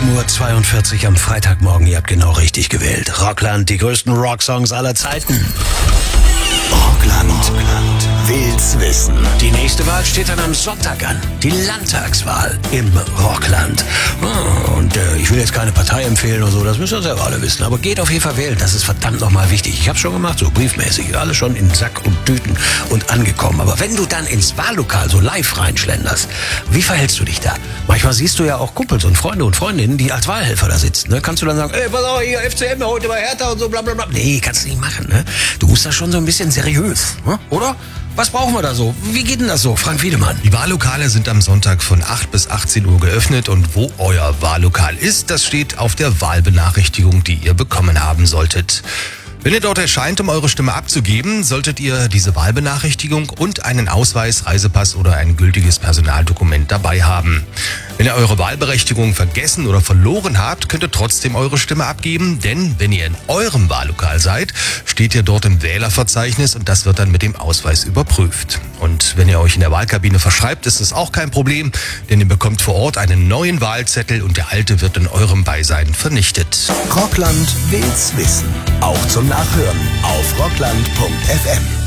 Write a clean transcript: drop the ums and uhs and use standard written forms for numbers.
7:42 Uhr am Freitagmorgen. Ihr habt genau richtig gewählt. Rockland, die größten Rocksongs aller Zeiten. Rockland will's wissen. Die nächste Wahl steht dann am Sonntag an. Die Landtagswahl im Rockland. Und ich will jetzt keine Partei empfehlen oder so, das müsst ihr selber alle wissen. Aber geht auf jeden Fall wählen, das ist verdammt nochmal wichtig. Ich hab's schon gemacht, so briefmäßig. Alles schon in Sack und Tüten und angekommen. Aber wenn du dann ins Wahllokal so live reinschlenderst, wie verhältst du dich da? Manchmal siehst du ja auch Kumpels und Freunde und Freundinnen, die als Wahlhelfer da sitzen. Ne? Kannst du dann sagen, ey, pass auf, hier FCM heute bei Hertha und so, bla bla bla. Nee, kannst du nicht machen. Ne? Du musst das schon so ein bisschen seriös, ne? Oder? Was brauchen wir da so? Wie geht denn das so, Frank Wiedemann? Die Wahllokale sind am Sonntag von 8 bis 18 Uhr geöffnet und wo euer Wahllokal ist, das steht auf der Wahlbenachrichtigung, die ihr bekommen haben solltet. Wenn ihr dort erscheint, um eure Stimme abzugeben, solltet ihr diese Wahlbenachrichtigung und einen Ausweis, Reisepass oder ein gültiges Personaldokument dabei haben. Wenn ihr eure Wahlberechtigung vergessen oder verloren habt, könnt ihr trotzdem eure Stimme abgeben, denn wenn ihr in eurem Wahllokal seid, steht ihr dort im Wählerverzeichnis und das wird dann mit dem Ausweis überprüft. Und wenn ihr euch in der Wahlkabine verschreibt, ist es auch kein Problem, denn ihr bekommt vor Ort einen neuen Wahlzettel und der alte wird in eurem Beisein vernichtet. Rockland will's wissen. Auch zum Nachhören auf rockland.fm.